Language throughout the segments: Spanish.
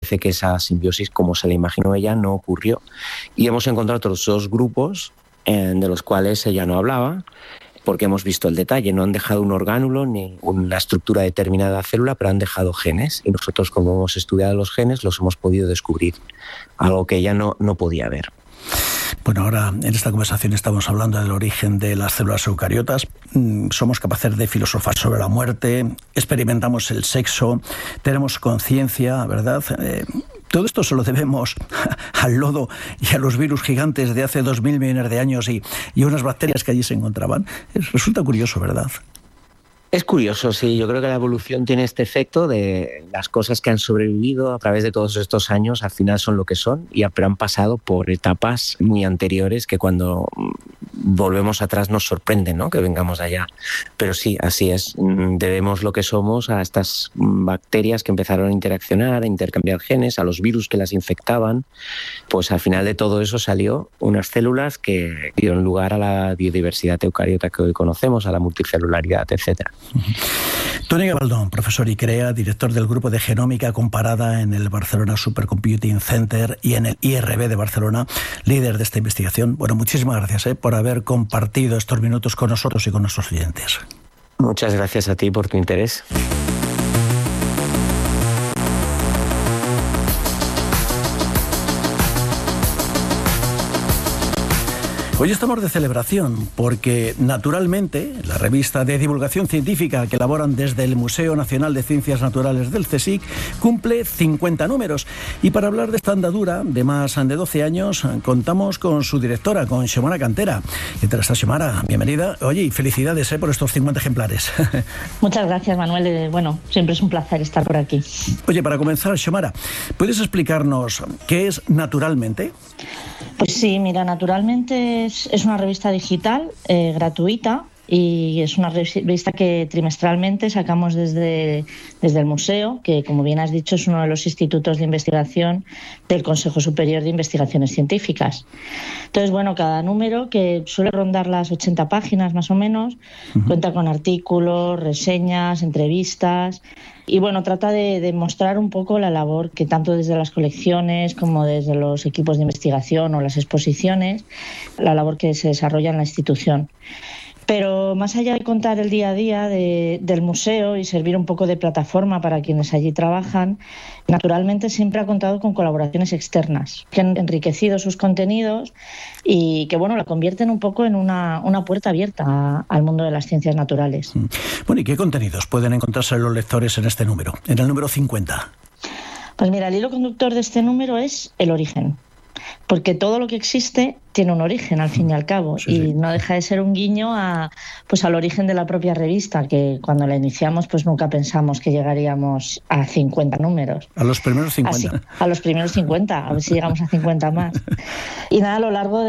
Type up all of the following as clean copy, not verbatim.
parece que esa simbiosis, como se la imaginó ella, no ocurrió. Y hemos encontrado otros 2 grupos de los cuales ella no hablaba, porque hemos visto el detalle. No han dejado un orgánulo ni una estructura determinada de la célula, pero han dejado genes. Y nosotros, como hemos estudiado los genes, los hemos podido descubrir, algo que ella no podía ver. Bueno, ahora en esta conversación estamos hablando del origen de las células eucariotas. Somos capaces de filosofar sobre la muerte, experimentamos el sexo, tenemos conciencia, ¿verdad? Todo esto se lo debemos al lodo y a los virus gigantes de hace 2.000 millones de años y unas bacterias que allí se encontraban. Resulta curioso, ¿verdad? Es curioso, sí. Yo creo que la evolución tiene este efecto de las cosas que han sobrevivido a través de todos estos años, al final son lo que son, pero han pasado por etapas muy anteriores que cuando volvemos atrás nos sorprenden, ¿no?, que vengamos allá. Pero sí, así es. Debemos lo que somos a estas bacterias que empezaron a interaccionar, a intercambiar genes, a los virus que las infectaban. Pues al final de todo eso salió unas células que dieron lugar a la biodiversidad eucariota que hoy conocemos, a la multicelularidad, etcétera. Toni Gabaldón, profesor ICREA, director del Grupo de Genómica Comparada en el Barcelona Supercomputing Center y en el IRB de Barcelona, líder de esta investigación. Bueno, muchísimas gracias por haber compartido estos minutos con nosotros y con nuestros oyentes. Muchas gracias a ti por tu interés. Hoy estamos de celebración porque, naturalmente, la revista de divulgación científica que elaboran desde el Museo Nacional de Ciencias Naturales del CSIC cumple 50 números. Y para hablar de esta andadura de más de 12 años, contamos con su directora, con Xiomara Cantera. ¿Qué tal está, Xiomara? Bienvenida. Oye, y felicidades por estos 50 ejemplares. Muchas gracias, Manuel. Bueno, siempre es un placer estar por aquí. Oye, para comenzar, Xiomara, ¿puedes explicarnos qué es Naturalmente? Pues sí, mira, Naturalmente es una revista digital gratuita y es una revista que trimestralmente sacamos desde el museo, que, como bien has dicho, es uno de los institutos de investigación del Consejo Superior de Investigaciones Científicas. Entonces, bueno, cada número, que suele rondar las 80 páginas más o menos, cuenta con artículos, reseñas, entrevistas. Y bueno, trata de mostrar un poco la labor que tanto desde las colecciones como desde los equipos de investigación o las exposiciones, la labor que se desarrolla en la institución. Pero más allá de contar el día a día del museo y servir un poco de plataforma para quienes allí trabajan, Naturalmente siempre ha contado con colaboraciones externas que han enriquecido sus contenidos y que, bueno, la convierten un poco en una puerta abierta al mundo de las ciencias naturales. Bueno, ¿y qué contenidos pueden encontrarse los lectores en este número, en el número 50? Pues mira, el hilo conductor de este número es el origen. Porque todo lo que existe tiene un origen, al fin y al cabo, y no deja de ser un guiño al origen de la propia revista, que cuando la iniciamos pues nunca pensamos que llegaríamos a 50 números. A los primeros 50. Así, a los primeros 50, a ver si llegamos a 50 más. Y nada, a lo largo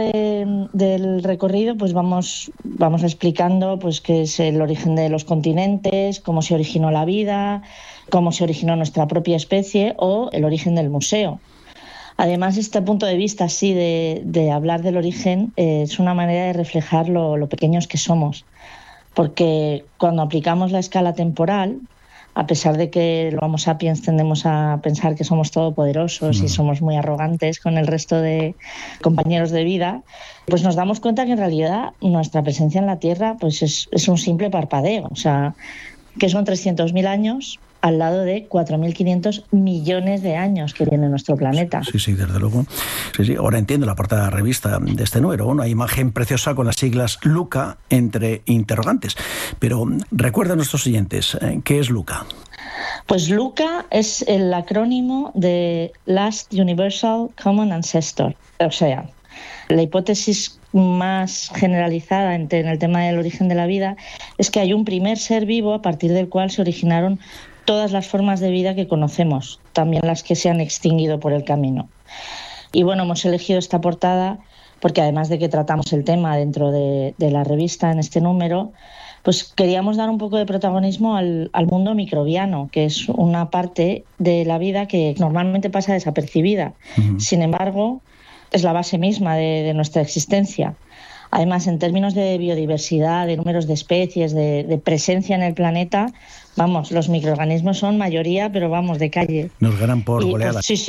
del recorrido pues vamos explicando pues qué es el origen de los continentes, cómo se originó la vida, cómo se originó nuestra propia especie o el origen del museo. Además, este punto de vista así de hablar del origen es una manera de reflejar lo pequeños que somos, porque cuando aplicamos la escala temporal, a pesar de que los Homo sapiens tendemos a pensar que somos todopoderosos y somos muy arrogantes con el resto de compañeros de vida, pues nos damos cuenta que en realidad nuestra presencia en la Tierra pues es un simple parpadeo, o sea, que son 300.000 años al lado de 4.500 millones de años que tiene nuestro planeta. Sí, desde luego. Sí. Ahora entiendo la portada de la revista de este número, una imagen preciosa con las siglas LUCA entre interrogantes. Pero recuerda a nuestros oyentes, ¿qué es LUCA? Pues LUCA es el acrónimo de Last Universal Common Ancestor. O sea, la hipótesis más generalizada en el tema del origen de la vida es que hay un primer ser vivo a partir del cual se originaron todas las formas de vida que conocemos, también las que se han extinguido por el camino. Y bueno, hemos elegido esta portada porque además de que tratamos el tema dentro de la revista en este número, pues queríamos dar un poco de protagonismo al mundo microbiano, que es una parte de la vida que normalmente pasa desapercibida. Sin embargo, es la base misma de nuestra existencia. Además, en términos de biodiversidad, de números de especies, de presencia en el planeta, los microorganismos son mayoría, pero de calle. Nos ganan por goleada. Sí,